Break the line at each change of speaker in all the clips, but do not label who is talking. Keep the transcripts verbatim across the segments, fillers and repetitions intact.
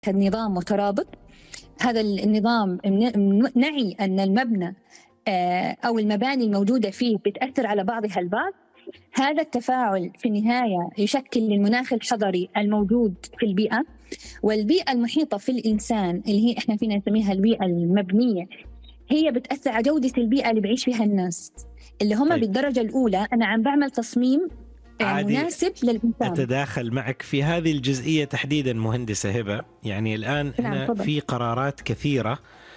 النظام مترابط. هذا النظام نعي أن المبنى أو المباني الموجودة فيه بتأثر على بعضها البعض. هذا التفاعل في النهاية يشكل المناخ الحضري الموجود في البيئة، والبيئة المحيطة في الإنسان اللي هي إحنا فينا نسميها البيئة المبنية، هي بتأثر على جودة البيئة اللي بعيش فيها الناس اللي هم طيب. بالدرجة الأولى أنا عم بعمل تصميم مناسب للإنسان.
أتداخل معك في هذه الجزئية تحديدا مهندسة هبة. يعني الآن هنا
نعم
في قرارات كثيرة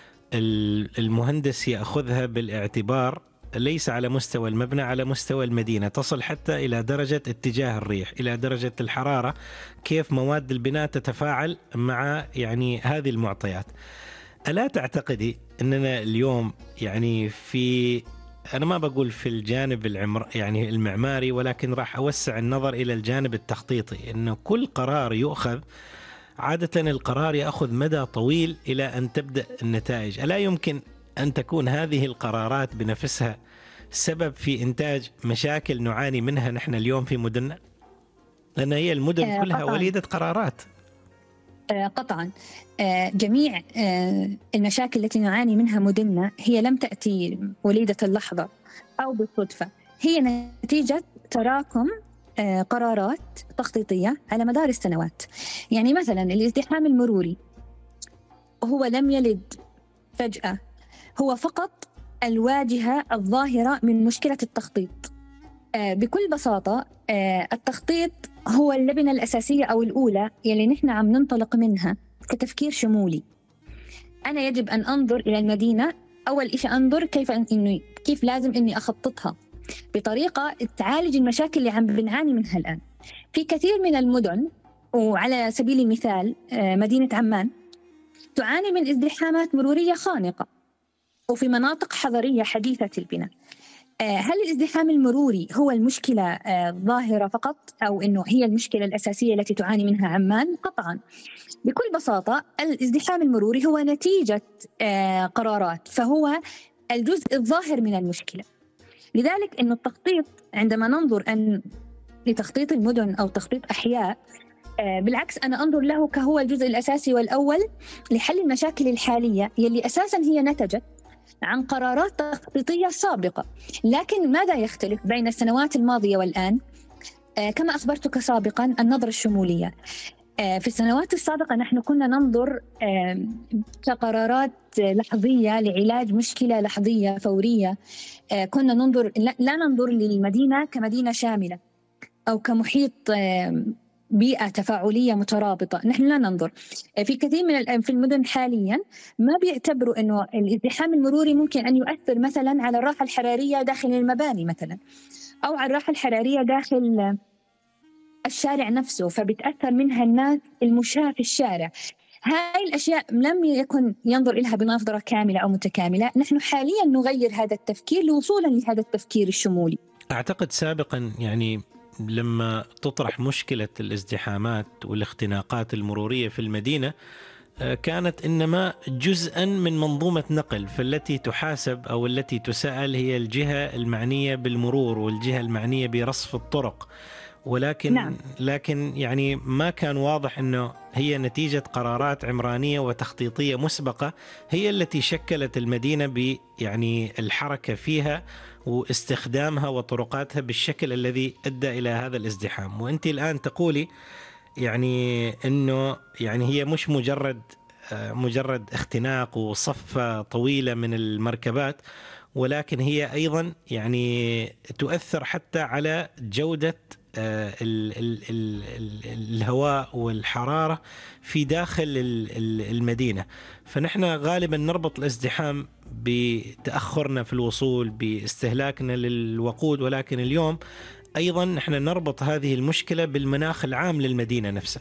المهندس يأخذها بالاعتبار ليس على مستوى المبنى، على مستوى المدينة، تصل حتى إلى درجة اتجاه الريح، إلى درجة الحرارة، كيف مواد البناء تتفاعل مع يعني هذه المعطيات. ألا تعتقدي أننا اليوم يعني في، أنا ما بقول في الجانب العمر يعني المعماري، ولكن راح أوسع النظر إلى الجانب التخطيطي، أنه كل قرار يؤخذ عادة القرار يأخذ مدى طويل إلى أن تبدأ النتائج. ألا يمكن أن تكون هذه القرارات بنفسها سبب في إنتاج مشاكل نعاني منها نحن اليوم في مدننا؟ لأن هي المدن كلها
قطعاً.
وليدة قرارات.
قطعا جميع المشاكل التي نعاني منها مدننا هي لم تأتي وليدة اللحظة أو بالصدفة، هي نتيجة تراكم قرارات تخطيطية على مدار السنوات. يعني مثلا الازدحام المروري هو لم يلد فجأة، هو فقط الواجهة الظاهرة من مشكلة التخطيط. بكل بساطة التخطيط هو اللبنة الأساسية أو الأولى يلي نحن عم ننطلق منها كتفكير شمولي. أنا يجب أن أنظر إلى المدينة، أول إشي أنظر كيف إنه كيف لازم إني أخططها بطريقة تعالج المشاكل اللي عم بنعاني منها الآن. في كثير من المدن، وعلى سبيل المثال مدينة عمان تعاني من ازدحامات مرورية خانقة، وفي مناطق حضرية حديثة البناء. هل الازدحام المروري هو المشكلة الظاهرة فقط، أو إنه هي المشكلة الأساسية التي تعاني منها عمان؟ قطعاً. بكل بساطة الازدحام المروري هو نتيجة قرارات، فهو الجزء الظاهر من المشكلة. لذلك إنه التخطيط عندما ننظر أن لتخطيط المدن أو تخطيط أحياء، بالعكس أنا أنظر له كهو الجزء الأساسي والأول لحل المشاكل الحالية يلي أساساً هي نتجت عن قرارات تخطيطية سابقة. لكن ماذا يختلف بين السنوات الماضية والآن؟ آه كما أخبرتك سابقا النظرة الشمولية. آه في السنوات السابقة نحن كنا ننظر آه كقرارات لحظية لعلاج مشكلة لحظية فورية. آه كنا ننظر لا, لا ننظر للمدينة كمدينة شاملة أو كمحيط آه بيئة تفاعلية مترابطة. نحن لا ننظر. في كثير من في المدن حاليا ما بيعتبروا أنه الازدحام المروري ممكن أن يؤثر مثلا على الراحة الحرارية داخل المباني مثلا، أو على الراحة الحرارية داخل الشارع نفسه، فبتأثر منها الناس المشاة في الشارع. هاي الأشياء لم يكن ينظر إلها بنظرة كاملة أو متكاملة. نحن حاليا نغير هذا التفكير لوصولا لهذا التفكير الشمولي.
أعتقد سابقا يعني لما تطرح مشكلة الازدحامات والاختناقات المرورية في المدينة كانت إنما جزءا من منظومة نقل، فالتي تحاسب أو التي تسأل هي الجهة المعنية بالمرور والجهة المعنية برصف الطرق. ولكن
نعم.
لكن يعني ما كان واضح أنه هي نتيجة قرارات عمرانية وتخطيطية مسبقة هي التي شكلت المدينة ب يعني الحركة فيها واستخدامها وطرقاتها بالشكل الذي أدى إلى هذا الازدحام. وأنت الآن تقولي يعني أنه يعني هي مش مجرد مجرد اختناق وصفة طويلة من المركبات، ولكن هي أيضا يعني تؤثر حتى على جودة ال ال ال الهواء والحرارة في داخل المدينة. فنحن غالبا نربط الازدحام بتأخرنا في الوصول، باستهلاكنا للوقود، ولكن اليوم أيضا نحن نربط هذه المشكلة بالمناخ العام للمدينة نفسها.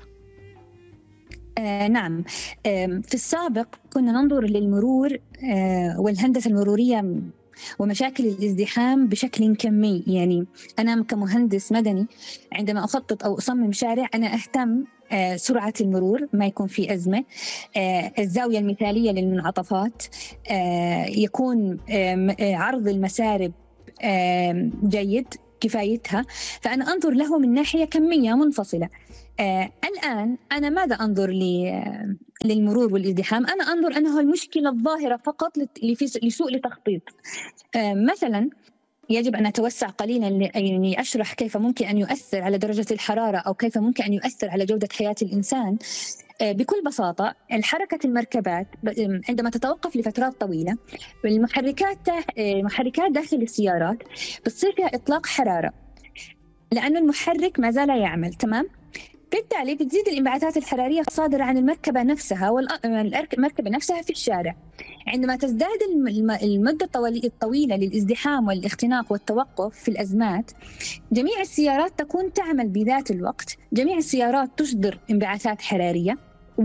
آه نعم. آه في السابق كنا ننظر للمرور آه والهندسة المرورية ومشاكل الازدحام بشكل كمي. يعني أنا كمهندس مدني عندما أخطط أو أصمم شارع أنا أهتم آه سرعة المرور، ما يكون في أزمة، آه الزاوية المثالية للمنعطفات، آه يكون آه عرض المسارب آه جيد كفايتها. فأنا أنظر له من ناحية كمية منفصلة. آه الآن أنا ماذا أنظر للمرور والازدحام؟ أنا أنظر أنه المشكلة الظاهرة فقط لسوء التخطيط. آه مثلا يجب أن أتوسع قليلا يعني أشرح كيف ممكن أن يؤثر على درجة الحرارة أو كيف ممكن أن يؤثر على جودة حياة الإنسان. بكل بساطة الحركة المركبات عندما تتوقف لفترات طويلة، المحركات محركات داخل السيارات بتصير فيها إطلاق حرارة لأن المحرك ما زال يعمل، تمام؟ بالتالي بتزيد الانبعاثات الحرارية الصادرة عن المركبة نفسها والمركبة نفسها في الشارع. عندما تزداد المدة الطويلة للازدحام والاختناق والتوقف في الأزمات، جميع السيارات تكون تعمل بذات الوقت، جميع السيارات تصدر انبعاثات حرارية.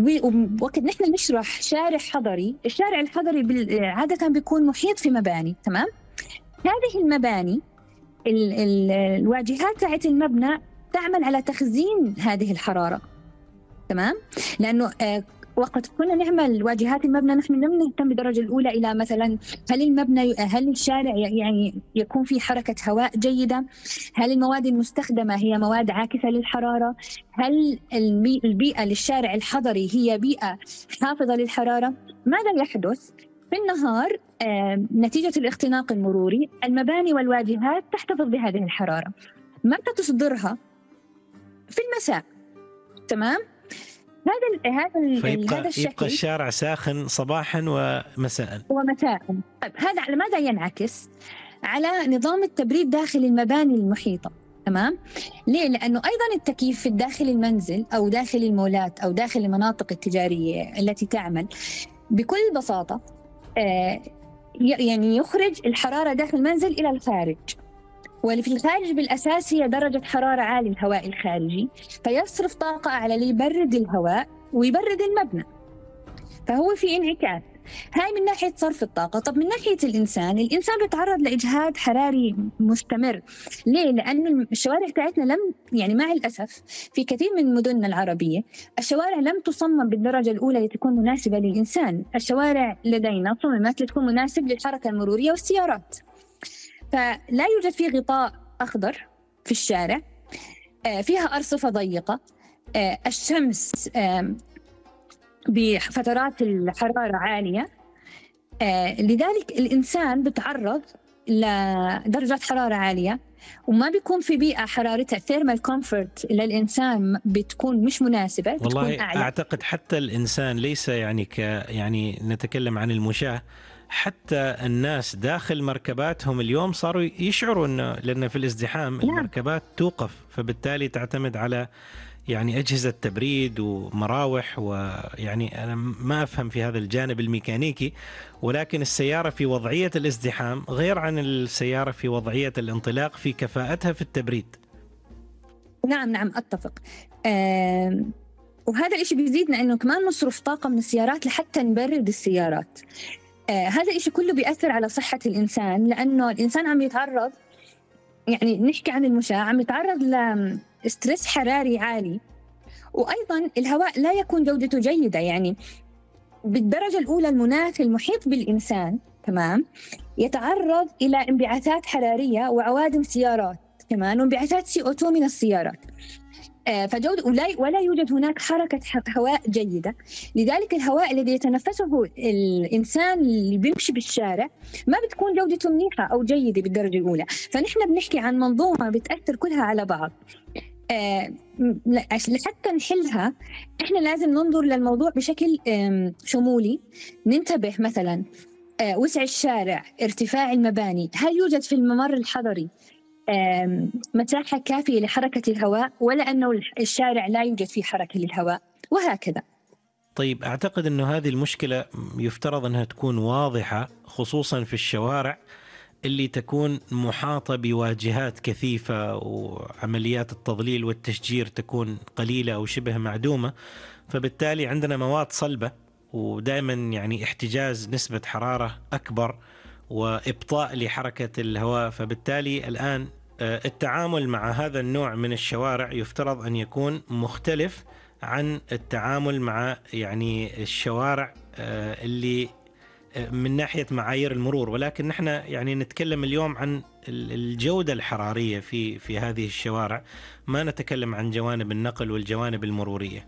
وقت نحن نشرح شارع حضري، الشارع الحضري عادة بيكون محيط في مباني، تمام؟ هذه المباني ال ال الواجهات تاعت المبنى تعمل على تخزين هذه الحرارة، تمام؟ لأنه آه وقت كنا نعمل واجهات المبنى نحن لم نهتم بالدرجة الأولى إلى مثلا هل المبنى هل الشارع يعني يكون في حركة هواء جيدة، هل المواد المستخدمة هي مواد عاكسة للحرارة، هل البيئة للشارع الحضري هي بيئة حافظة للحرارة. ماذا يحدث؟ في النهار آه نتيجة الاختناق المروري المباني والواجهات تحتفظ بهذه الحرارة، متى تصدرها؟ في المساء، تمام؟ هذا هذا
فيبقى
هذا الشكل
يبقى الشارع ساخن صباحا ومساء
ومساء. طيب هذا على ماذا ينعكس؟ على نظام التبريد داخل المباني المحيطة، تمام؟ ليه؟ لأنه أيضا التكييف في داخل المنزل أو داخل المولات أو داخل المناطق التجارية التي تعمل بكل بساطة آه يعني يخرج الحرارة داخل المنزل إلى الخارج، واللي في الخارج بالأساس هي درجة حرارة عالية الهواء الخارجي، فيصرف طاقة على اللي يبرد الهواء ويبرد المبنى، فهو في انعكاس. هاي من ناحية صرف الطاقة. طب من ناحية الإنسان، الإنسان بيتعرض لإجهاد حراري مستمر. ليه؟ لأن الشوارع بتاعتنا لم يعني مع الأسف في كثير من مدننا العربية الشوارع لم تصمم بالدرجة الأولى لتكون مناسبة للإنسان. الشوارع لدينا صممت لتكون مناسب للحركة المرورية والسيارات، فلا يوجد فيه غطاء أخضر في الشارع، فيها أرصفة ضيقة، الشمس بفترات الحرارة عالية، لذلك الإنسان بتعرض لدرجات حرارة عالية وما بيكون في بيئة حرارتها ثيرمال كومفورت للإنسان بتكون مش مناسبة.
والله
بتكون أعلى.
أعتقد حتى الإنسان ليس يعني ك يعني نتكلم عن المشاة، حتى الناس داخل مركباتهم اليوم صاروا يشعروا أنه لأن في الازدحام المركبات توقف، فبالتالي تعتمد على يعني أجهزة تبريد ومراوح، ويعني أنا ما أفهم في هذا الجانب الميكانيكي، ولكن السيارة في وضعية الازدحام غير عن السيارة في وضعية الانطلاق في كفاءتها في التبريد.
نعم نعم أتفق. أه وهذا الإشي بيزيدنا أنه كمان نصرف طاقة من السيارات لحتى نبرد السيارات. آه هذا الإشي كله بيأثر على صحة الإنسان، لأنه الإنسان عم يتعرض، يعني نحكي عن المشاة، عم يتعرض لستريس حراري عالي، وأيضا الهواء لا يكون جودته جيدة. يعني بالدرجة الأولى المناخ المحيط بالإنسان، تمام، يتعرض إلى انبعاثات حرارية وعوادم سيارات كمان وانبعاثات سي أو تو من السيارات، فجودة ولا, ولا يوجد هناك حركة هواء جيدة. لذلك الهواء الذي يتنفسه الإنسان اللي بيمشي بالشارع ما بتكون جودته منيحة أو جيدة بالدرجة الأولى. فنحن بنحكي عن منظومة بتأثر كلها على بعض. آه لحتى نحلها إحنا لازم ننظر للموضوع بشكل شمولي، ننتبه مثلا آه وسع الشارع، ارتفاع المباني، هل يوجد في الممر الحضري مساحة كافية لحركة الهواء، ولا أنه الشارع لا يوجد فيه حركة للهواء، وهكذا.
طيب أعتقد أنه هذه المشكلة يفترض أنها تكون واضحة، خصوصا في الشوارع اللي تكون محاطة بواجهات كثيفة وعمليات التظليل والتشجير تكون قليلة أو شبه معدومة، فبالتالي عندنا مواد صلبة ودائما يعني احتجاز نسبة حرارة أكبر وإبطاء لحركة الهواء. فبالتالي الآن التعامل مع هذا النوع من الشوارع يفترض أن يكون مختلف عن التعامل مع يعني الشوارع اللي من ناحية معايير المرور، ولكن نحن يعني نتكلم اليوم عن الجودة الحرارية في في هذه الشوارع. ما نتكلم عن جوانب النقل والجوانب المرورية.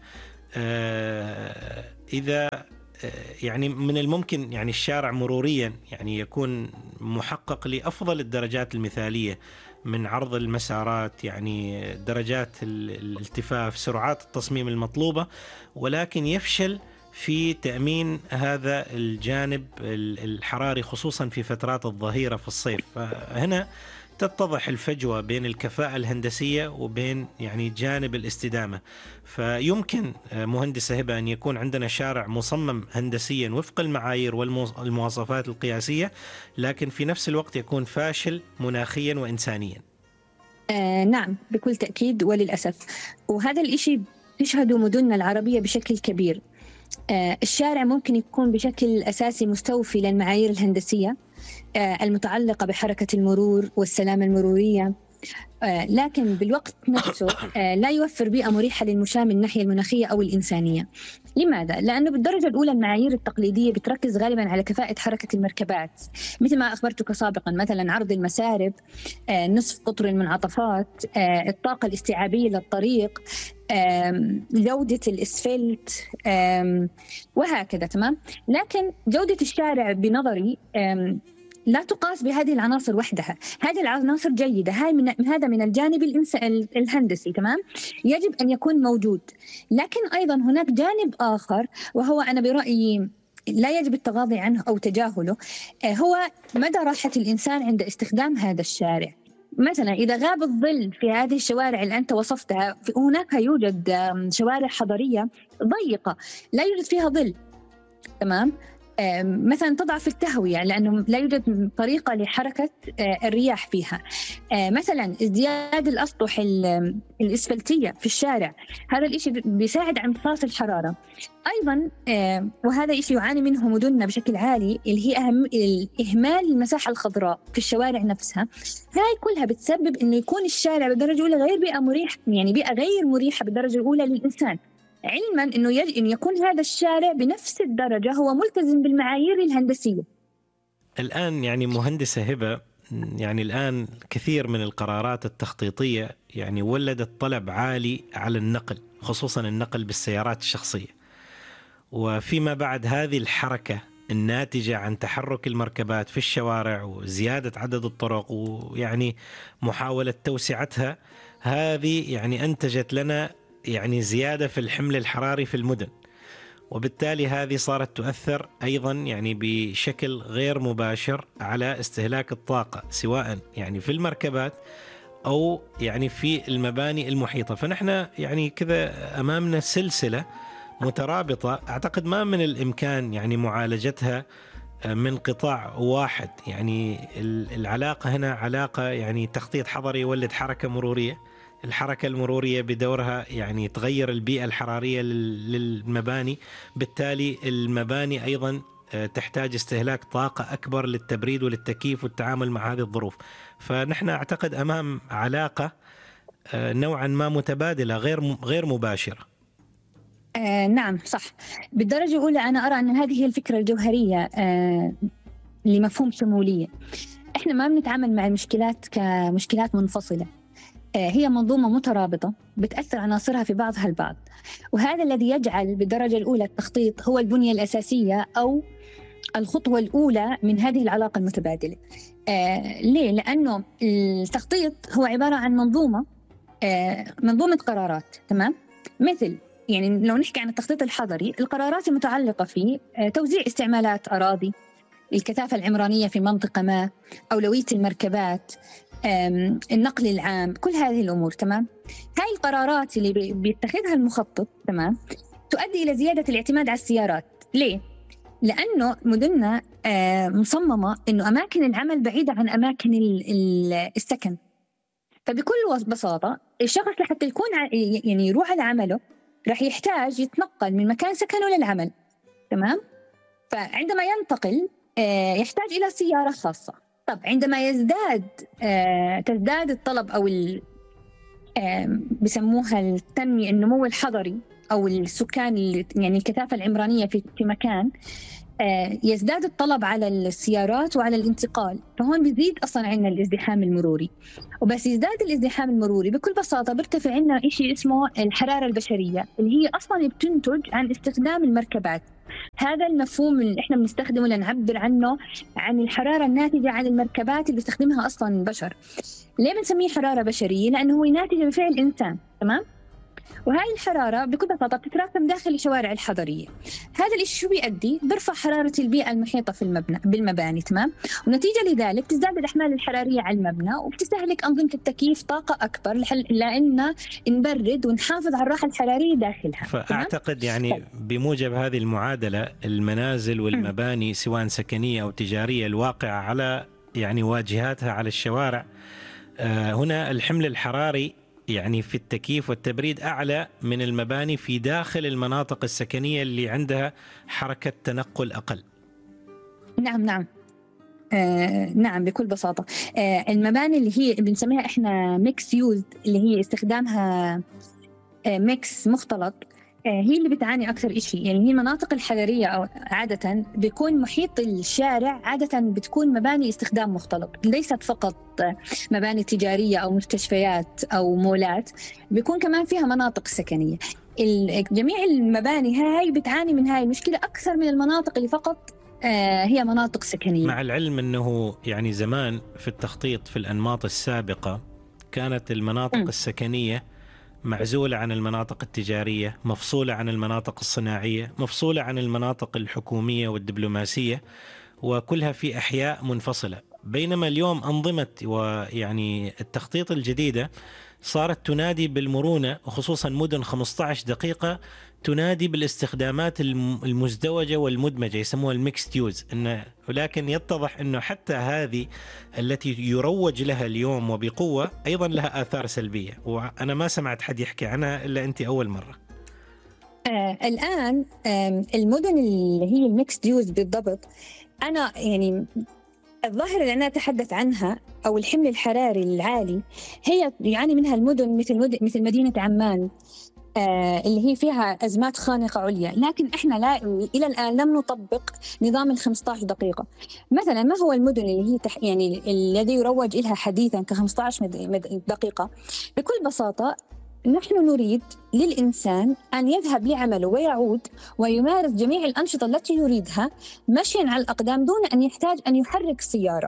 إذا يعني من الممكن يعني الشارع مروريا يعني يكون محقق لأفضل الدرجات المثالية من عرض المسارات، يعني درجات الالتفاف، سرعات التصميم المطلوبة، ولكن يفشل في تأمين هذا الجانب الحراري خصوصا في فترات الظهيرة في الصيف. فهنا تتضح الفجوة بين الكفاءة الهندسية وبين يعني جانب الاستدامة. فيمكن مهندسة هبة أن يكون عندنا شارع مصمم هندسيا وفق المعايير والمواصفات القياسية، لكن في نفس الوقت يكون فاشل مناخيا وإنسانيا.
آه نعم بكل تأكيد وللأسف، وهذا الإشي تشهده مدننا العربية بشكل كبير. آه الشارع ممكن يكون بشكل أساسي مستوفي للمعايير الهندسية آه المتعلقة بحركة المرور والسلامة المرورية، آه لكن بالوقت نفسه آه لا يوفر بيئة مريحة للمشاة من الناحية المناخية أو الإنسانية. لماذا؟ لأنه بالدرجة الأولى المعايير التقليدية بتركز غالبا على كفاءة حركة المركبات، مثل ما أخبرتك سابقا، مثلا عرض المسارب، آه نصف قطر المنعطفات، آه الطاقة الاستيعابية للطريق، جودة الإسفلت وهكذا. تمام. لكن جودة الشارع بنظري لا تقاس بهذه العناصر وحدها. هذه العناصر جيدة، هاي من هذا من الجانب الهندسي. تمام، يجب أن يكون موجود، لكن أيضا هناك جانب آخر، وهو أنا برأيي لا يجب التغاضي عنه أو تجاهله، هو مدى راحة الإنسان عند استخدام هذا الشارع. مثلا إذا غاب الظل في هذه الشوارع اللي أنت وصفتها، هناك يوجد شوارع حضرية ضيقة لا يوجد فيها ظل. تمام، مثلا تضعف التهوية لأنه لا يوجد طريقة لحركة الرياح فيها. مثلا ازدياد الأسطح الإسفلتية في الشارع، هذا الإشي بيساعد على امتصاص الحرارة أيضا. وهذا إشي يعاني منه مدننا بشكل عالي، اللي هي أهم إهمال المساحة الخضراء في الشوارع نفسها. هاي كلها بتسبب إنه يكون الشارع بالدرجة الأولى غير بيئة مريحة، يعني بيئة غير مريحة بالدرجة الأولى للإنسان، علما أنه يجب أن يكون هذا الشارع بنفس الدرجة هو ملتزم بالمعايير الهندسية.
الآن يعني مهندسة هبة، يعني الآن كثير من القرارات التخطيطية يعني ولدت طلب عالي على النقل، خصوصا النقل بالسيارات الشخصية. وفيما بعد هذه الحركة الناتجة عن تحرك المركبات في الشوارع وزيادة عدد الطرق ويعني محاولة توسعتها، هذه يعني أنتجت لنا يعني زيادة في الحمل الحراري في المدن، وبالتالي هذه صارت تؤثر أيضا يعني بشكل غير مباشر على استهلاك الطاقة، سواء يعني في المركبات أو يعني في المباني المحيطة. فنحن يعني كذا أمامنا سلسلة مترابطة، أعتقد ما من الإمكان يعني معالجتها من قطاع واحد. يعني العلاقة هنا علاقة يعني تخطيط حضري يولد حركة مرورية، الحركة المرورية بدورها يعني تغير البيئة الحرارية للمباني، بالتالي المباني أيضا تحتاج استهلاك طاقة أكبر للتبريد وللتكييف والتعامل مع هذه الظروف. فنحن أعتقد أمام علاقة نوعا ما متبادلة غير غير مباشرة.
آه نعم صح، بالدرجة الأولى أنا أرى أن هذه هي الفكرة الجوهرية آه لمفهوم شمولية. إحنا ما بنتعامل مع المشكلات كمشكلات منفصلة، هي منظومة مترابطة بتأثر عناصرها في بعضها البعض، وهذا الذي يجعل بالدرجة الأولى التخطيط هو البنية الأساسية أو الخطوة الأولى من هذه العلاقة المتبادلة. آه ليه؟ لأنه التخطيط هو عبارة عن منظومة آه منظومة قرارات. تمام، مثل يعني لو نحكي عن التخطيط الحضري، القرارات المتعلقة فيه آه توزيع استعمالات أراضي، الكثافة العمرانية في منطقة ما، أولوية المركبات، النقل العام، كل هذه الأمور. تمام، هاي القرارات اللي بيتخذها المخطط تمام تؤدي إلى زيادة الاعتماد على السيارات. ليه؟ لأنه مدننا مصممة إنه أماكن العمل بعيدة عن أماكن السكن، فبكل بساطة الشخص لحتى يكون يعني يروح على عمله راح يحتاج يتنقل من مكان سكنه للعمل. تمام، فعندما ينتقل يحتاج إلى سيارة خاصة. طب عندما يزداد آه، تزداد الطلب أو آه، بسموها التنمية، النمو الحضري أو السكان، يعني الكثافة العمرانية في في مكان، يزداد الطلب على السيارات وعلى الانتقال، فهون بيزيد أصلا عندنا الازدحام المروري. وبس يزداد الازدحام المروري بكل بساطة بيرتفع عندنا إشي اسمه الحرارة البشرية، اللي هي أصلا بتنتج عن استخدام المركبات. هذا المفهوم اللي احنا بنستخدمه لنعبر عنه عن الحرارة الناتجة عن المركبات اللي بيستخدمها أصلا البشر. ليه بنسميه حرارة بشرية؟ لأنه هو ناتجة من فعل الإنسان، تمام؟ وهاي الحرارة بكل بساطة بتتراكم داخل الشوارع الحضرية. هذا الشيء شو بيؤدي؟ بيرفع حرارة البيئة المحيطة في المبنى بالمباني، تمام؟ ونتيجة لذلك تزداد الأحمال الحرارية على المبنى، وبتستهلك أنظمة التكييف طاقة أكبر لحل... لأن نبرد ونحافظ على الراحة الحرارية داخلها.
فأعتقد يعني بموجب هذه المعادلة المنازل والمباني سواء سكنية أو تجارية الواقعة على يعني واجهاتها على الشوارع، هنا الحمل الحراري يعني في التكييف والتبريد أعلى من المباني في داخل المناطق السكنية اللي عندها حركة تنقل أقل.
نعم نعم آه نعم بكل بساطة. آه المباني اللي هي بنسميها إحنا ميكس يوز، اللي هي استخدامها آه ميكس مختلط، هي اللي بتعاني أكثر إشي. يعني هي المناطق الحضرية أو عادة بيكون محيط الشارع عادة بتكون مباني استخدام مختلط، ليست فقط مباني تجارية أو مستشفيات أو مولات، بيكون كمان فيها مناطق سكنية. جميع المباني هاي بتعاني من هاي المشكلة أكثر من المناطق اللي فقط هي مناطق سكنية.
مع العلم أنه يعني زمان في التخطيط في الأنماط السابقة كانت المناطق م. السكنية معزولة عن المناطق التجارية، مفصولة عن المناطق الصناعية، مفصولة عن المناطق الحكومية والدبلوماسية، وكلها في أحياء منفصلة. بينما اليوم أنظمة ويعني التخطيط الجديدة صارت تنادي بالمرونة، وخصوصا مدن خمسة عشر دقيقة تنادي بالاستخدامات المزدوجة والمدمجة، يسموها الميكست يوز. إنه ولكن يتضح أنه حتى هذه التي يروج لها اليوم وبقوة أيضا لها آثار سلبية، وأنا ما سمعت حد يحكي عنها إلا أنت أول مرة.
آه الآن آه المدن اللي هي الميكست يوز بالضبط، أنا يعني الظاهرة اللي أنا أتحدث عنها أو الحمل الحراري العالي هي يعاني منها المدن مثل مد... مثل مدينة عمان، آه اللي هي فيها أزمات خانقة عليا. لكن إحنا لا إلى الآن لم نطبق نظام الخمسة عشر دقيقة. مثلا ما هو المدن اللي هي تح... يعني الذي يروج لها حديثا كخمسة عشر دقيقة؟ بكل بساطة نحن نريد للإنسان أن يذهب لعمله ويعود ويمارس جميع الأنشطة التي يريدها مشيا على الأقدام دون أن يحتاج أن يحرك سيارة.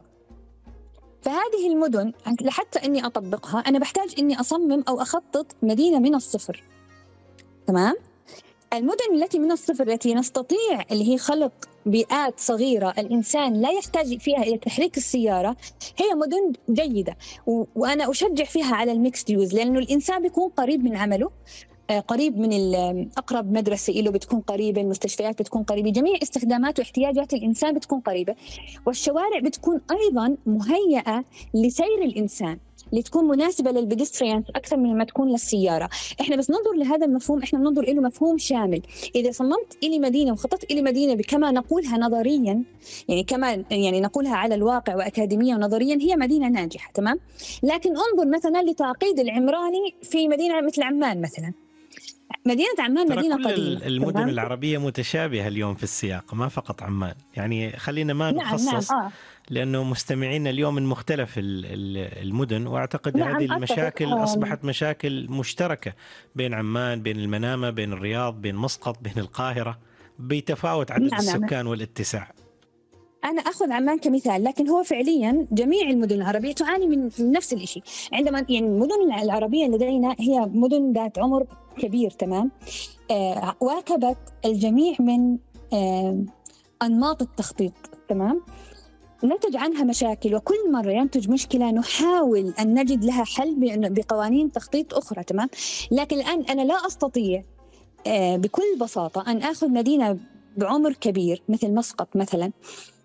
فهذه المدن لحتى أني أطبقها أنا بحتاج أني أصمم أو أخطط مدينة من الصفر، تمام؟ المدن التي من الصفر التي نستطيع اللي هي خلق بيئات صغيرة الإنسان لا يحتاج فيها إلى تحريك السيارة هي مدن جيدة، و... وأنا أشجع فيها على الميكس يوز، لأنه الإنسان بيكون قريب من عمله، قريب من أقرب مدرسة له بتكون قريبة، المستشفيات بتكون قريبة، جميع استخدامات واحتياجات الإنسان بتكون قريبة، والشوارع بتكون أيضا مهيئة لسير الإنسان لتكون مناسبة للبيدستريان أكثر من ما تكون للسيارة. إحنا بس ننظر لهذا المفهوم، إحنا ننظر إله مفهوم شامل. إذا صممت إلي مدينة وخططت إلي مدينة بكما نقولها نظريا، يعني كما يعني نقولها على الواقع وأكاديميا ونظريا، هي مدينة ناجحة، تمام؟ لكن انظر مثلا لتعقيد العمراني في مدينة مثل عمان مثلا. مدينة عمان مدينة
كل
قديمة.
المدن تمام؟ العربية متشابهة اليوم في السياق، ما فقط عمان. يعني خلينا ما نخصص
نعم نعم. آه.
لأنه مستمعين اليوم من مختلف المدن، وأعتقد نعم هذه المشاكل أتفق. أصبحت مشاكل مشتركة بين عمان، بين المنامة، بين الرياض، بين مسقط، بين القاهرة، بيتفاوت عدد نعم السكان نعم. والاتساع.
أنا أخذ عمان كمثال، لكن هو فعليا جميع المدن العربية تعاني من نفس الشيء. عندما يعني المدن العربية لدينا هي مدن ذات عمر كبير، تمام؟ آه واكبت الجميع من آه أنماط التخطيط، تمام؟ نتج عنها مشاكل، وكل مرة ينتج مشكلة نحاول أن نجد لها حل بقوانين تخطيط أخرى، تمام؟ لكن الآن أنا لا أستطيع آه بكل بساطة أن أخذ مدينة بعمر كبير مثل مسقط مثلا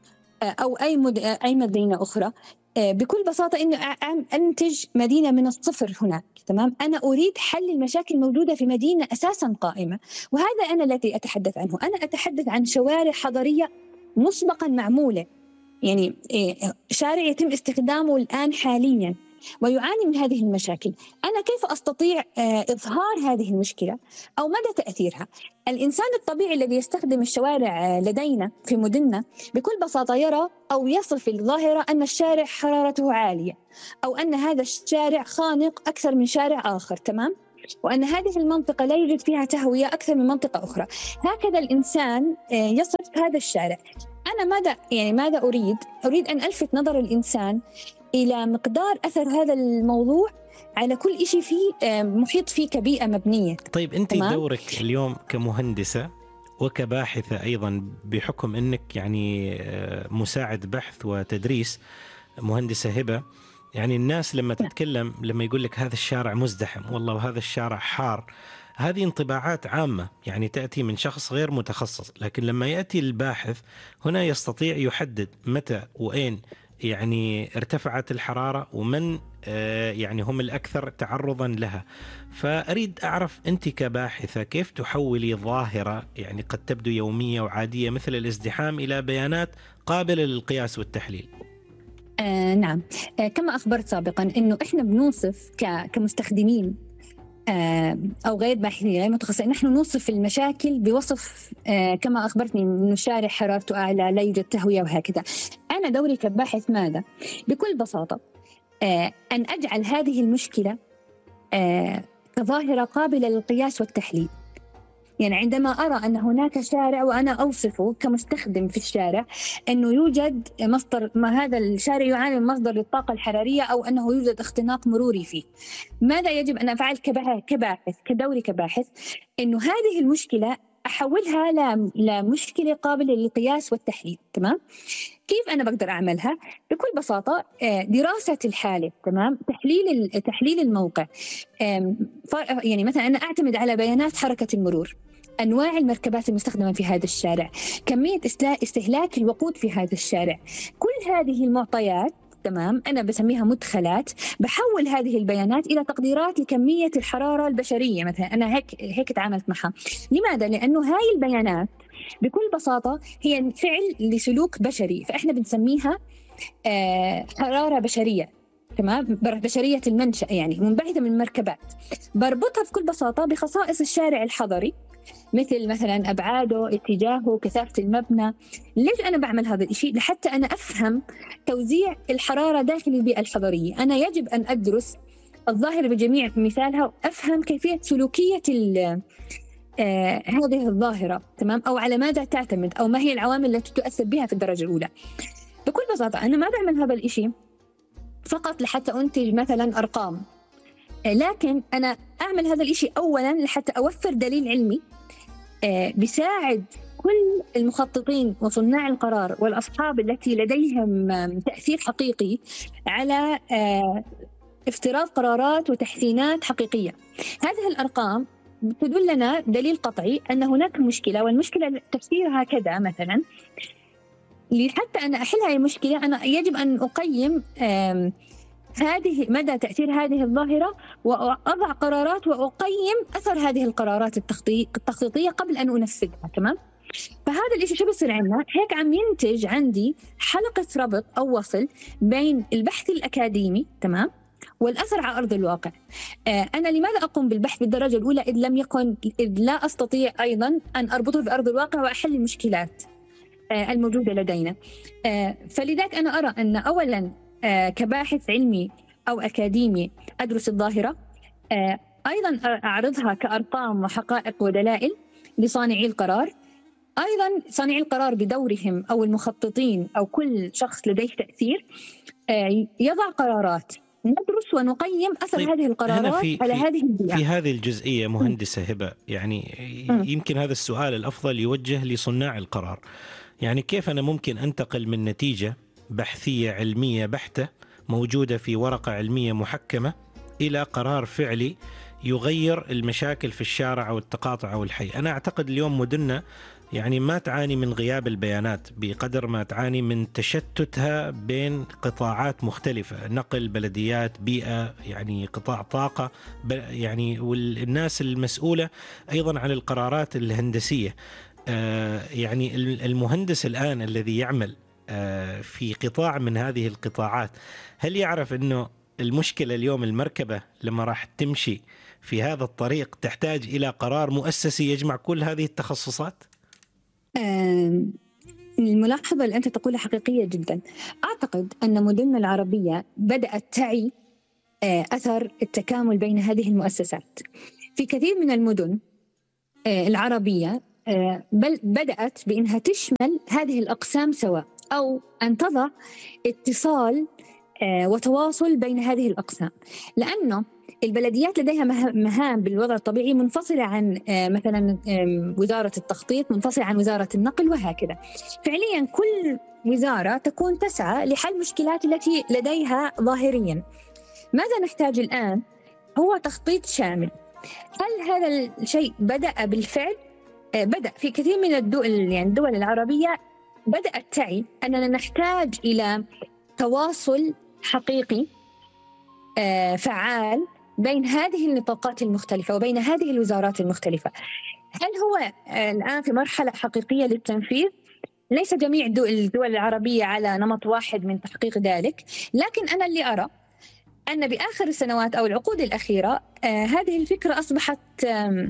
أو أي مد... أي مدينة أخرى بكل بساطة إنه أنتج مدينة من الصفر هناك، تمام؟ أنا أريد حل المشاكل الموجودة في مدينة أساساً قائمة، وهذا أنا الذي أتحدث عنه. أنا أتحدث عن شوارع حضرية مسبقاً معمولة، يعني شارع يتم استخدامه الآن حالياً، ويعاني من هذه المشاكل، أنا كيف أستطيع إظهار هذه المشكلة أو مدى تأثيرها؟ الإنسان الطبيعي الذي يستخدم الشوارع لدينا في مدننا بكل بساطة يرى أو يصف الظاهرة أن الشارع حرارته عالية، أو أن هذا الشارع خانق أكثر من شارع آخر، تمام؟ وأن هذه المنطقة لا يوجد فيها تهوية أكثر من منطقة أخرى. هكذا الإنسان يصف هذا الشارع. أنا ماذا يعني ماذا أريد؟ أريد أن ألفت نظر الإنسان إلى مقدار أثر هذا الموضوع على كل شيء فيه محيط فيه كبيئة مبنية.
طيب أنت تمام؟ دورك اليوم كمهندسة وكباحثة أيضا، بحكم أنك يعني مساعد بحث وتدريس، مهندسة هبة، يعني الناس لما تتكلم لما يقول لك هذا الشارع مزدحم والله وهذا الشارع حار، هذه انطباعات عامة يعني تأتي من شخص غير متخصص. لكن لما يأتي الباحث هنا يستطيع يحدد متى وأين يعني ارتفعت الحرارة ومن يعني هم الأكثر تعرضا لها. فأريد أعرف أنت كباحثة كيف تحولي ظاهرة يعني قد تبدو يومية وعادية مثل الازدحام إلى بيانات قابلة للقياس والتحليل.
آه نعم، آه كما أخبرت سابقا أنه إحنا بنوصف كمستخدمين آه أو غير باحثين غير متخصصين، نحن نوصف المشاكل بوصف آه كما أخبرتني أنه الشارع حرارته أعلى، لا يوجد تهوية وهكذا. أنا دوري كباحث ماذا؟ بكل بساطة آه أن أجعل هذه المشكلة آه كظاهرة قابلة للقياس والتحليل. يعني عندما أرى أن هناك شارع وأنا أوصفه كمستخدم في الشارع أنه يوجد مصدر، ما هذا الشارع يعاني من مصدر للطاقة الحرارية أو أنه يوجد اختناق مروري فيه، ماذا يجب أن أفعل كباحث كدوري كباحث؟ أنه هذه المشكلة أحولها لمشكلة قابلة للقياس والتحليل. تمام؟ كيف أنا بقدر أعملها؟ بكل بساطة دراسة الحالة، تمام؟ تحليل تحليل الموقع. يعني مثلا أنا أعتمد على بيانات حركة المرور، أنواع المركبات المستخدمة في هذا الشارع، كمية استهلاك الوقود في هذا الشارع، كل هذه المعطيات، تمام، أنا بسميها مدخلات، بحول هذه البيانات إلى تقديرات لكمية الحرارة البشرية مثلا. أنا هيك هيك تعاملت معها. لماذا؟ لأنه هاي البيانات بكل بساطة هي فعل لسلوك بشري، فإحنا بنسميها آه حرارة بشرية، تمام، بشرية المنشأ، يعني منبعثة من المركبات. بربطها بكل بساطة بخصائص الشارع الحضري، مثل مثلا أبعاده، اتجاهه، كثافة المبنى. ليش أنا بعمل هذا الشيء؟ لحتى أنا أفهم توزيع الحرارة داخل البيئة الحضرية. أنا يجب أن أدرس الظاهرة بجميع مثالها وأفهم كيفية سلوكية آه هذه الظاهرة، تمام، أو على ماذا تعتمد، أو ما هي العوامل التي تؤثر بها في الدرجة الأولى. بكل بساطة أنا ما بعمل هذا الشيء فقط لحتى أنتج مثلا أرقام، آه لكن أنا أعمل هذا الشيء أولا لحتى أوفر دليل علمي آه بيساعد كل المخططين وصناع القرار والأصحاب التي لديهم تأثير حقيقي على آه افتراض قرارات وتحسينات حقيقية. هذه الأرقام تدلنا دليل قطعي أن هناك مشكلة، والمشكلة تفسيرها كذا مثلا. لحتى أنا أحل هذه المشكلة أنا يجب أن أقيم هذه مدى تأثير هذه الظاهرة، وأضع قرارات وأقيم أثر هذه القرارات التخطيطية قبل أن أنفذها. تمام؟ فهذا الإشي شو بصير عندنا؟ هيك عم ينتج عندي حلقة ربط أو وصل بين البحث الأكاديمي، تمام، والأثر على أرض الواقع. آه أنا لماذا أقوم بالبحث بالدرجة الأولى إذ لم يكن إذ لا أستطيع أيضا أن أربطه بأرض الواقع وأحل المشكلات آه الموجودة لدينا؟ آه فلذلك أنا أرى أن أولا آه كباحث علمي أو أكاديمي أدرس الظاهرة، آه أيضا أعرضها كأرقام وحقائق ودلائل لصانعي القرار. أيضا صانعي القرار بدورهم أو المخططين أو كل شخص لديه تأثير آه يضع قرارات، ندرس ونقيم أثر طيب هذه القرارات في على
في
هذه البيئة.
في هذه الجزئية مهندسة هبة، يعني م. يمكن هذا السؤال الأفضل يوجه لصناع القرار. يعني كيف أنا ممكن أنتقل من نتيجة بحثية علمية بحتة موجودة في ورقة علمية محكمة إلى قرار فعلي يغير المشاكل في الشارع أو التقاطع أو الحي؟ أنا أعتقد اليوم مدننا يعني ما تعاني من غياب البيانات بقدر ما تعاني من تشتتها بين قطاعات مختلفة، نقل، بلديات، بيئة، يعني قطاع طاقة، يعني والناس المسؤولة أيضا عن القرارات الهندسية. آه يعني المهندس الآن الذي يعمل آه في قطاع من هذه القطاعات، هل يعرف أنه المشكلة اليوم المركبة لما راح تمشي في هذا الطريق تحتاج إلى قرار مؤسسي يجمع كل هذه التخصصات؟
آم، الملاحظة اللي أنت تقولها حقيقية جدا. أعتقد أن مدننا العربية بدأت تعي آه، أثر التكامل بين هذه المؤسسات. في كثير من المدن آه، العربية آه، بل بدأت بأنها تشمل هذه الأقسام سوا، أو أن تضع اتصال آه، وتواصل بين هذه الأقسام، لأنه البلديات لديها مه- مهام بالوضع الطبيعي منفصلة عن آه، مثلا آم، وزارة التخطيط، منفصلة عن وزارة النقل، وهكذا. فعليا كل وزارة تكون تسعى لحل مشكلات التي لديها ظاهريا. ماذا نحتاج الآن؟ هو تخطيط شامل. هل هذا الشيء بدأ بالفعل؟ آه، بدأ في كثير من الدول، يعني الدول العربية بدأت تعي أننا نحتاج إلى تواصل حقيقي آه، فعال بين هذه النطاقات المختلفة وبين هذه الوزارات المختلفة. هل هو آه، الآن في مرحلة حقيقية للتنفيذ؟ ليس جميع الدول الدول العربية على نمط واحد من تحقيق ذلك، لكن أنا اللي أرى أن بآخر السنوات أو العقود الأخيرة آه، هذه الفكرة أصبحت آم،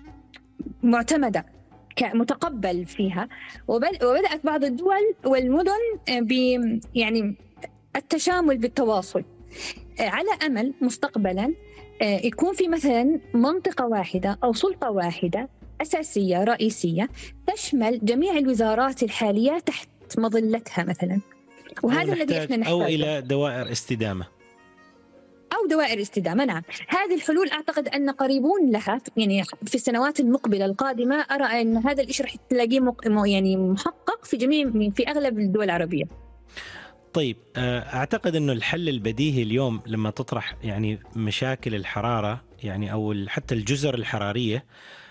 معتمدة كمتقبل فيها، وبد- وبدأت بعض الدول والمدن آه، ب يعني التشامل بالتواصل، آه، على أمل مستقبلا آه، يكون في مثلا منطقة واحدة أو سلطة واحدة أساسية رئيسية تشمل جميع الوزارات الحالية تحت مظلتها مثلا. وهذا الذي احنا نحتاجه،
أو إلى دوائر استدامة
أو دوائر استدامة. نعم، هذه الحلول أعتقد أن قريبون لها، يعني في السنوات المقبلة القادمة أرى أن هذا الإشي رح تلاقيه مق... يعني محقق في جميع في أغلب الدول العربية.
طيب، أعتقد أنه الحل البديهي اليوم لما تطرح يعني مشاكل الحرارة يعني أو حتى الجزر الحرارية،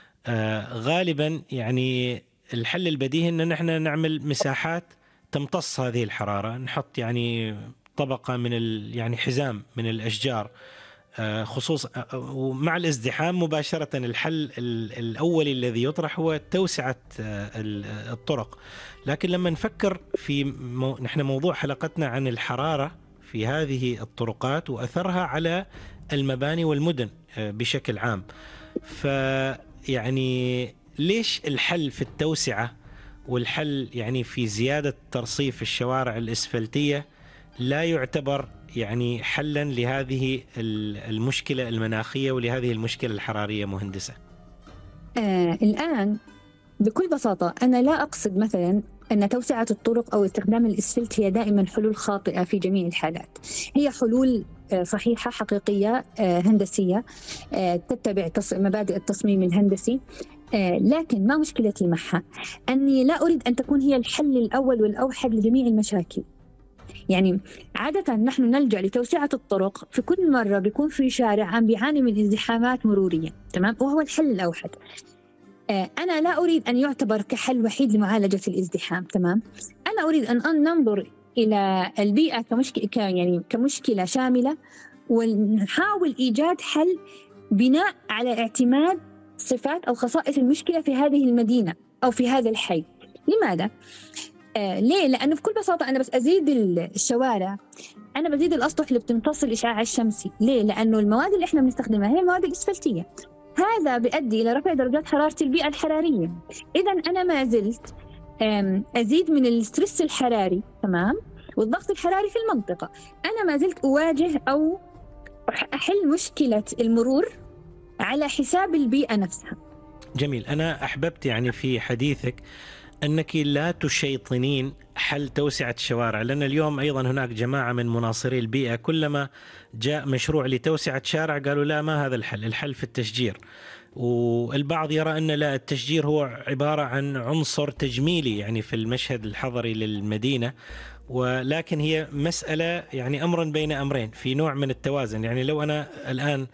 غالبا يعني الحل البديهي أن نحن نعمل مساحات تمتص هذه الحرارة، نحط يعني طبقة من ال يعني حزام من الأشجار، خصوصا ومع الازدحام مباشرة. الحل الأولي الذي يطرح هو توسعة الطرق. لكن لما نفكر في مو... نحن موضوع حلقتنا عن الحرارة في هذه الطرقات وأثرها على المباني والمدن بشكل عام، فيعني ليش الحل في التوسعة والحل يعني في زيادة ترصيف الشوارع الإسفلتية لا يعتبر يعني حلا لهذه المشكلة المناخية ولهذه المشكلة الحرارية مهندسة؟
آه الآن بكل بساطة أنا لا أقصد مثلا أن توسعة الطرق أو استخدام الإسفلت هي دائما حلول خاطئة في جميع الحالات. هي حلول صحيحة حقيقية هندسية تتبع مبادئ التصميم الهندسي، لكن ما مشكلتي معها؟ أني لا أريد أن تكون هي الحل الأول والأوحد لجميع المشاكل. يعني عادة نحن نلجأ لتوسعة الطرق في كل مرة بيكون في شارع عم بيعاني من ازدحامات مرورية، تمام، وهو الحل الأوحد. أنا لا أريد أن يعتبر كحل وحيد لمعالجة الازدحام، تمام. أنا أريد أن ننظر إلى البيئة كمشكلة يعني كمشكلة شاملة، ونحاول إيجاد حل بناء على اعتماد صفات أو خصائص المشكلة في هذه المدينة أو في هذا الحي. لماذا؟ آه ليه؟ لأنه بكل بساطة أنا بس أزيد الشوارع، أنا بزيد الأسطح اللي بتمتص الإشعاع الشمسي. ليه؟ لأنه المواد اللي إحنا بنستخدمها هي المواد الإسفلتية، هذا بيؤدي إلى رفع درجات حرارة البيئة الحرارية. إذا أنا ما زلت أزيد من الستريس الحراري، تمام، والضغط الحراري في المنطقة. أنا ما زلت أواجه أو أحل مشكلة المرور على حساب البيئة نفسها.
جميل. أنا أحببت يعني في حديثك أنك لا تشيطنين حل توسعة الشوارع، لأن اليوم أيضا هناك جماعة من مناصري البيئة كلما جاء مشروع لتوسعة شارع قالوا لا، ما هذا الحل، الحل في التشجير. والبعض يرى أن لا، التشجير هو عبارة عن عنصر تجميلي يعني في المشهد الحضري للمدينة، ولكن هي مسألة يعني أمر بين أمرين في نوع من التوازن. يعني لو أنا الآن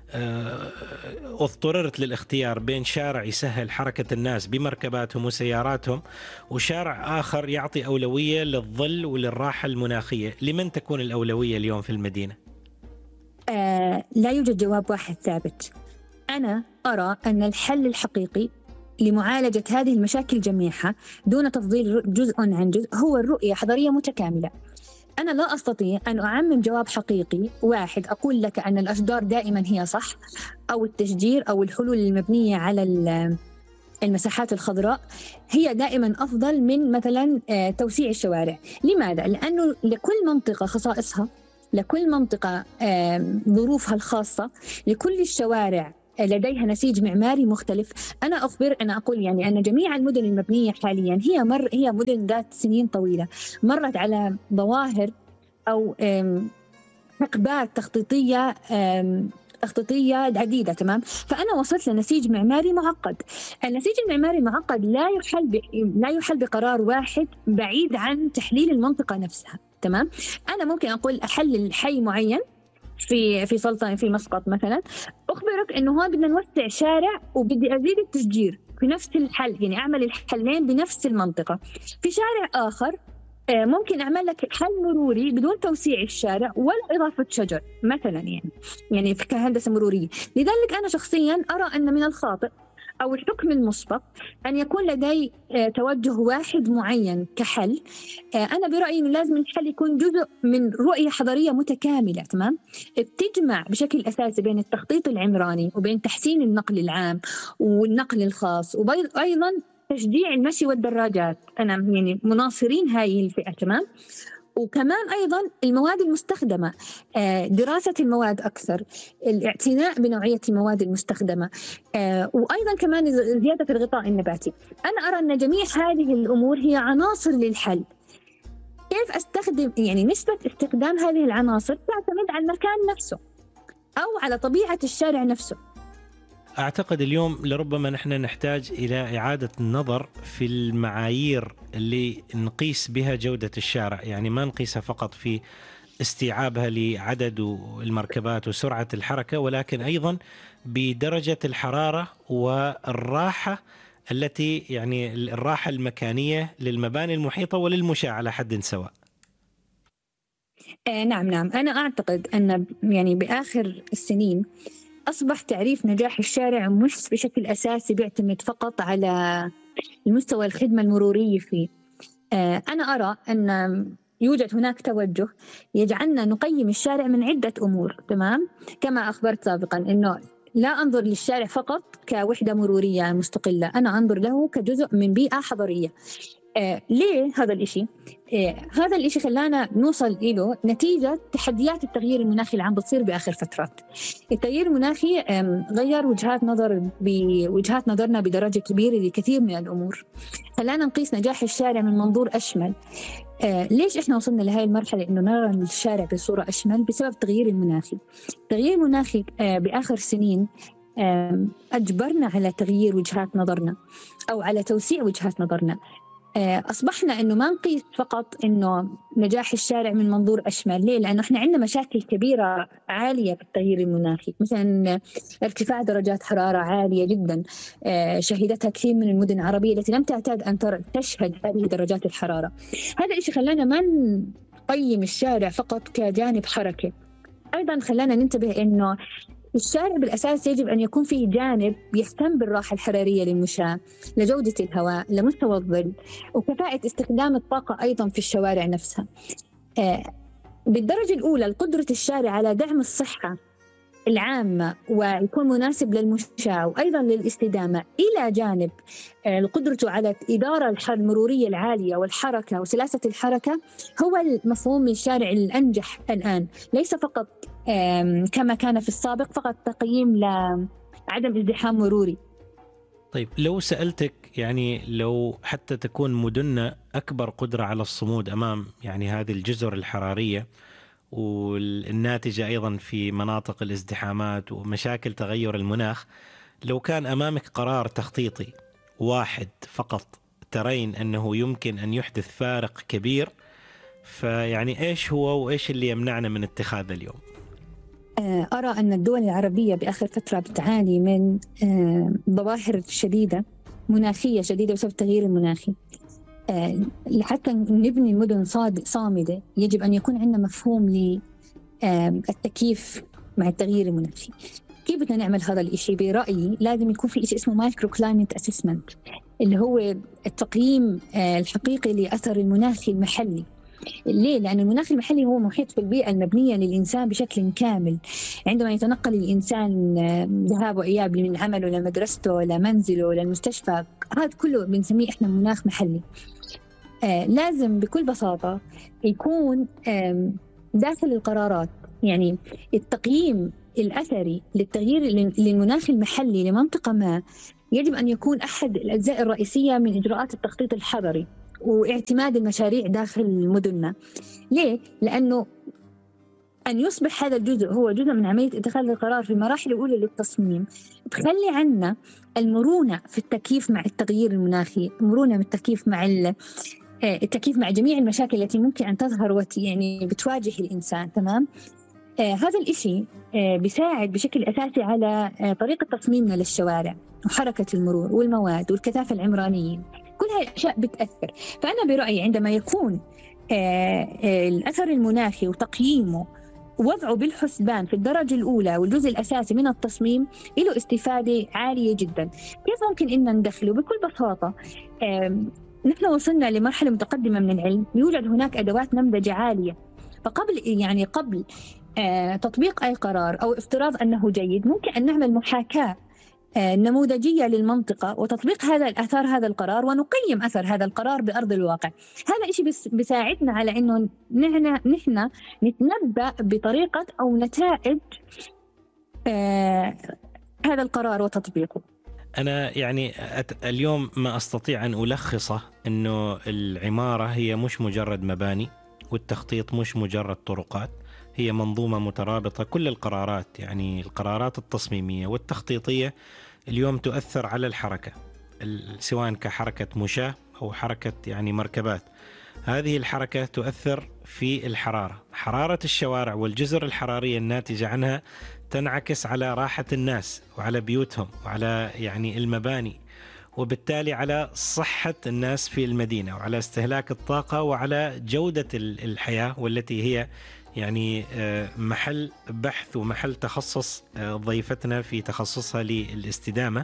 اضطررت للاختيار بين شارع يسهل حركة الناس بمركباتهم وسياراتهم وشارع آخر يعطي أولوية للظل وللراحة المناخية، لمن تكون الأولوية اليوم في المدينة؟
آه لا يوجد جواب واحد ثابت. أنا أرى أن الحل الحقيقي لمعالجة هذه المشاكل جميعها دون تفضيل جزء عن جزء هو الرؤية حضرية متكاملة. أنا لا أستطيع أن أعمم جواب حقيقي واحد أقول لك أن الأشجار دائما هي صح، أو التشجير أو الحلول المبنية على المساحات الخضراء هي دائما أفضل من مثلا توسيع الشوارع. لماذا؟ لأنه لكل منطقة خصائصها، لكل منطقة ظروفها الخاصة، لكل الشوارع لديها نسيج معماري مختلف. أنا أخبر أنا أقول يعني أن جميع المدن المبنية حاليا هي مر هي مدن ذات سنين طويلة، مرت على ظواهر أو حقبات تخطيطية تخطيطية عديدة. تمام. فأنا وصلت لنسيج معماري معقد. النسيج المعماري المعقد لا يحل ب... لا يحل بقرار واحد بعيد عن تحليل المنطقة نفسها. تمام. أنا ممكن أقول أحلل حي معين في في سلطنة في مسقط مثلا، أخبرك إنه هون بدنا نوسع شارع وبدي أزيد التشجير في نفس الحل، يعني أعمل الحلين بنفس المنطقة. في شارع آخر ممكن أعمل لك حل مروري بدون توسيع الشارع ولا إضافة شجر مثلا، يعني يعني في كهندسة مرورية. لذلك أنا شخصيا أرى أن من الخاطئ أو الحكم المسبق أن يكون لدي توجه واحد معين كحل. أنا برأيي أنه لازم الحل يكون جزء من رؤية حضارية متكاملة. تمام. بتجمع بشكل أساسي بين التخطيط العمراني وبين تحسين النقل العام والنقل الخاص، وأيضا تشجيع المشي والدراجات. أنا يعني مناصرين هاي الفئة. تمام. وكمان أيضا المواد المستخدمة، دراسة المواد أكثر، الاعتناء بنوعية المواد المستخدمة، وأيضا كمان زيادة الغطاء النباتي. أنا أرى أن جميع هذه الأمور هي عناصر للحل. كيف أستخدم يعني نسبة استخدام هذه العناصر تعتمد على المكان نفسه أو على طبيعة الشارع نفسه.
أعتقد اليوم لربما نحن نحتاج إلى إعادة النظر في المعايير اللي نقيس بها جودة الشارع، يعني ما نقيسها فقط في استيعابها لعدد المركبات وسرعة الحركة، ولكن أيضا بدرجة الحرارة والراحة التي يعني الراحة المكانية للمباني المحيطة وللمشاة على حد سواء.
آه نعم نعم أنا أعتقد أن يعني بآخر السنين أصبح تعريف نجاح الشارع مش بشكل أساسي بيعتمد فقط على المستوى الخدمة المرورية فيه. آه أنا أرى أن يوجد هناك توجه يجعلنا نقيم الشارع من عدة أمور. تمام. كما أخبرت سابقا أنه لا أنظر للشارع فقط كوحدة مرورية مستقلة، أنا أنظر له كجزء من بيئة حضرية. آه ليه هذا الإشي؟ آه هذا الإشي خلانا نوصل إله نتيجة تحديات التغيير المناخي اللي عم بتصير بآخر فترات. التغيير المناخي غير وجهات نظر بوجهات نظرنا بدرجة كبيرة لكثير من الأمور، خلانا نقيس نجاح الشارع من منظور أشمل. آه ليش إحنا وصلنا لهذه المرحلة إنه نرى الشارع بصورة أشمل؟ بسبب التغيير المناخي. التغيير المناخي آه بآخر سنين آه أجبرنا على تغيير وجهات نظرنا أو على توسيع وجهات نظرنا. أصبحنا إنه ما نقيس فقط إنه نجاح الشارع من منظور أشمل. ليه؟ لأنه إحنا عندنا مشاكل كبيرة عالية بالتغيير المناخي، مثلا ارتفاع درجات حرارة عالية جدا شهدتها كثير من المدن العربية التي لم تعتاد أن تشهد هذه درجات الحرارة. هذا الشيء خلانا ما نقيم الشارع فقط كجانب حركة، أيضا خلانا ننتبه إنه الشارع بالأساس يجب أن يكون فيه جانب يهتم بالراحة الحرارية للمشاة، لجودة الهواء، لمستوى الظل، وكفاءة استخدام الطاقة أيضا في الشوارع نفسها. آه بالدرجة الأولى قدرة الشارع على دعم الصحة العامة ويكون مناسب للمشاة وأيضا للاستدامة، إلى جانب آه قدرته على إدارة المرورية العالية والحركة وسلاسة الحركة، هو المفهوم الشارع الأنجح الآن، ليس فقط كما كان في السابق فقط تقييم لعدم ازدحام مروري.
طيب لو سألتك يعني لو حتى تكون مدننا أكبر قدرة على الصمود أمام يعني هذه الجزر الحرارية والناتجة أيضا في مناطق الازدحامات ومشاكل تغير المناخ، لو كان أمامك قرار تخطيطي واحد فقط ترين أنه يمكن أن يحدث فارق كبير، فيعني إيش هو وإيش اللي يمنعنا من اتخاذه اليوم؟
أرى أن الدول العربية بآخر فترة بتعاني من ظواهر شديدة مناخية شديدة بسبب التغيير المناخي. لحتى نبني مدن صامدة يجب أن يكون عندنا مفهوم للتكييف مع التغيير المناخي. كيف بدنا نعمل هذا الإشي؟ برأيي لازم يكون في إشي اسمه مايكرو كلايمت أسسمنت، اللي هو التقييم الحقيقي لأثر المناخي المحلي ليه؟ لأن المناخ المحلي هو محيط في البيئة المبنية للإنسان بشكل كامل. عندما يتنقل الإنسان ذهاب وإياب من عمله لمدرسته لمنزله للمستشفى، هذا كله بنسميه إحنا مناخ محلي. آه لازم بكل بساطة يكون آه داخل القرارات، يعني التقييم الأثري للتغيير للمناخ المحلي لمنطقة ما يجب أن يكون أحد الأجزاء الرئيسية من إجراءات التخطيط الحضري واعتماد المشاريع داخل مدننا. ليه؟ لأنه أن يصبح هذا الجزء هو جزء من عملية اتخاذ القرار في المراحل الأولى للتصميم، تخلي عنا المرونة في التكييف مع التغيير المناخي، مرونة بالتكييف مع التكييف مع جميع المشاكل التي ممكن أن تظهر وت يعني بتواجه الإنسان. تمام؟ آه هذا الإشي آه بيساعد بشكل أساسي على آه طريقة تصميمنا للشوارع وحركة المرور والمواد والكثافة العمرانية. كل هاي الأشياء بتأثر. فأنا برأيي عندما يكون آه آه الأثر المناخي وتقييمه وضعه بالحسبان في الدرجة الأولى والجزء الأساسي من التصميم له استفادة عالية جدا. كيف ممكن إن ندخله؟ بكل بساطة آه نحن وصلنا لمرحلة متقدمة من العلم، يوجد هناك أدوات نمذجة عالية. فقبل يعني قبل آه تطبيق أي قرار أو افتراض أنه جيد، ممكن أن نعمل محاكاة آه نموذجية للمنطقة وتطبيق هذا الأثر هذا القرار ونقيم أثر هذا القرار بأرض الواقع. هذا إشي بس بيساعدنا على إنه نحن نحن نتنبأ بطريقة أو نتائج آه هذا القرار وتطبيقه.
أنا يعني اليوم ما أستطيع أن ألخصه أنه العمارة هي مش مجرد مباني، والتخطيط مش مجرد طرقات، هي منظومة مترابطة. كل القرارات يعني القرارات التصميمية والتخطيطية اليوم تؤثر على الحركة، سواء كحركة مشاة أو حركة يعني مركبات. هذه الحركة تؤثر في الحرارة، حرارة الشوارع والجزر الحرارية الناتجة عنها تنعكس على راحة الناس وعلى بيوتهم وعلى يعني المباني، وبالتالي على صحة الناس في المدينة وعلى استهلاك الطاقة وعلى جودة الحياة، والتي هي يعني محل بحث ومحل تخصص ضيفتنا في تخصصها للاستدامة.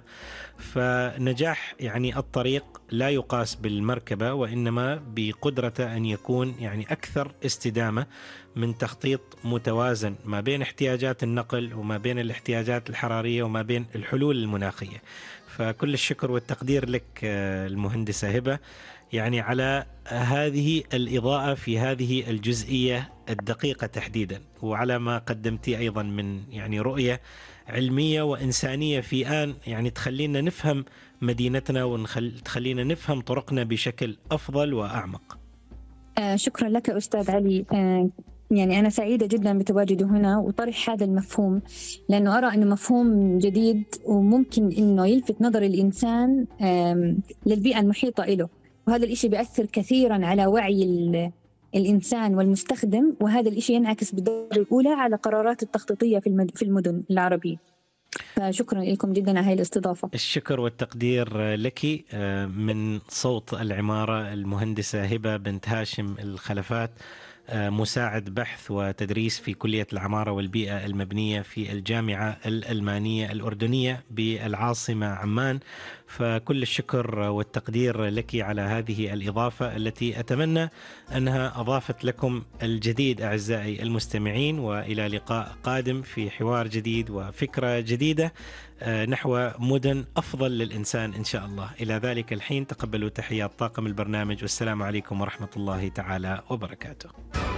فنجاح يعني الطريق لا يقاس بالمركبة، وإنما بقدرته أن يكون يعني أكثر استدامة من تخطيط متوازن ما بين احتياجات النقل وما بين الاحتياجات الحرارية وما بين الحلول المناخية. فكل الشكر والتقدير لك المهندسة هبة يعني على هذه الإضاءة في هذه الجزئية الدقيقة تحديدا، وعلى ما قدمتي أيضا من يعني رؤية علمية وإنسانية في آن يعني تخلينا نفهم مدينتنا وتخلينا نفهم طرقنا بشكل أفضل وأعمق.
آه شكرا لك أستاذ علي. آه يعني أنا سعيدة جدا بتواجدي هنا وطرح هذا المفهوم، لأنه أرى أنه مفهوم جديد وممكن أنه يلفت نظر الإنسان للبيئة المحيطة له، وهذا الإشي بيأثر كثيرا على وعي الإنسان والمستخدم، وهذا الإشي ينعكس بالدرجة الأولى على قرارات التخطيطية في المدن العربية. فشكرا لكم جدا على هذه الاستضافة.
الشكر والتقدير لك. من صوت العمارة المهندسة هبة بنت هاشم الخلفات، مساعد بحث وتدريس في كلية العمارة والبيئة المبنية في الجامعة الألمانية الأردنية بالعاصمة عمان. فكل الشكر والتقدير لك على هذه الإضافة التي أتمنى أنها أضافت لكم الجديد أعزائي المستمعين، وإلى لقاء قادم في حوار جديد وفكرة جديدة نحو مدن أفضل للإنسان إن شاء الله. إلى ذلك الحين تقبلوا تحيات طاقم البرنامج، والسلام عليكم ورحمة الله تعالى وبركاته.